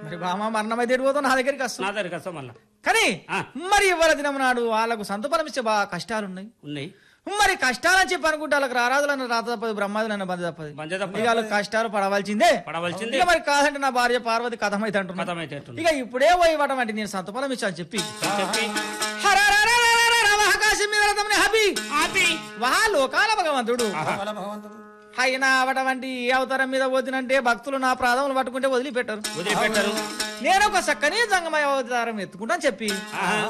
మరి బామ మరణమైతే ఎడిపోతావు నా దగ్గరికి వస్తావు నా దగ్గరికి వస్తావు మళ్ళా కానీ ఆ. మరి ఇవాళ దినం నాడు వాళ్ళకు సంతపరమిస్తే బాగా కష్టాలున్నాయి ఉన్నాయి మరి కష్టాలని చెప్పి అనుకుంటే వాళ్ళకి రారాజులన్న రాత తప్పదు బ్రహ్మాదులన్న బంధ తప్పదు బంజ తప్పదు. ఇక వాళ్ళకి కష్టాలు పడవలసిందే పడవలసిందే. ఇక మరి కాదంటే నా భార్య పార్వతి కథమైతే అంటున్నా కథమైతే అంటున్నా. ఇక ఇప్పుడే పోయి ఇవ్వడం అంటే నేను సంతఫలం ఇచ్చాను చెప్పి చెప్పి ఆకాశం మీద రథముని హబి వహా లోకాల భగవంతుడు అయినా అవడం వంటి ఏ అవతారం మీద పోతినంటే భక్తులు నా ప్రాధములు పట్టుకుంటే వదిలిపెట్టరు వదిలిపెట్టారు నేను ఒక చక్కని జంగమయ అవతారం ఎత్తుకుంటాను చెప్పి ఆహా.